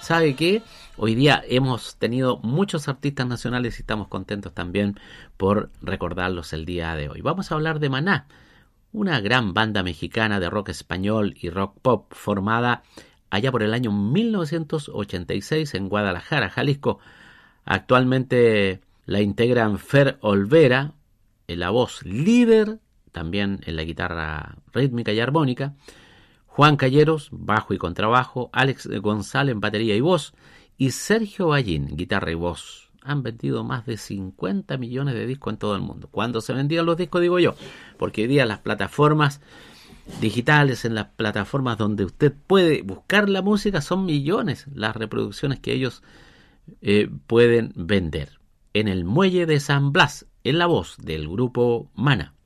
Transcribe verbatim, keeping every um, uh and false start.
¿sabe qué? Hoy día hemos tenido muchos artistas nacionales y estamos contentos también por recordarlos el día de hoy. Vamos a hablar de Maná, una gran banda mexicana de rock español y rock pop formada allá por el año mil novecientos ochenta y seis en Guadalajara, Jalisco. Actualmente la integran Fer Olvera en la voz líder, también en la guitarra rítmica y armónica, Juan Calleros, bajo y contrabajo, Alex González en batería y voz, y Sergio Ballín, guitarra y voz. Han vendido más de cincuenta millones de discos en todo el mundo. ¿Cuándo se vendían los discos, digo yo? Porque hoy día las plataformas digitales, en las plataformas donde usted puede buscar la música, son millones las reproducciones que ellos eh, pueden vender. En el Muelle de San Blas, en la voz del grupo Maná.